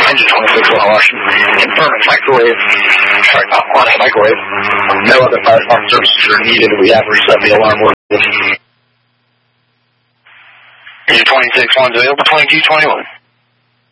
engine 26 Washington. Confirming microwave. Sorry, not on microwave. No other fire department services are needed. We have reset the alarm order. Engine 26, one's available, 2221.